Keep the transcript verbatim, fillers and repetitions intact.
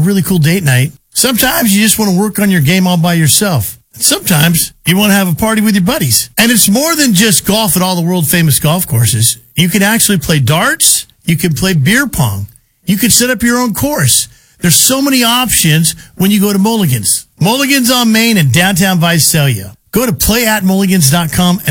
really cool date night. Sometimes you just want to work on your game all by yourself. Sometimes you want to have a party with your buddies. And it's more than just golf at all the world-famous golf courses. You can actually play darts. You can play beer pong. You can set up your own course. There's so many options when you go to Mulligan's. Mulligan's on Main in downtown Visalia. Go to play at mulligans dot com and